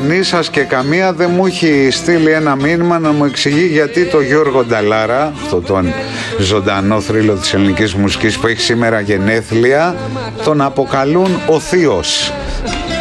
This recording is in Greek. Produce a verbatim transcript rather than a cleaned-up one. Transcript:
κανείς σας και καμία δεν μου έχει στείλει ένα μήνυμα να μου εξηγεί γιατί το Γιώργο Νταλάρα, αυτό τον ζωντανό θρύλο της ελληνικής μουσικής που έχει σήμερα γενέθλια, τον αποκαλούν ο Θείος.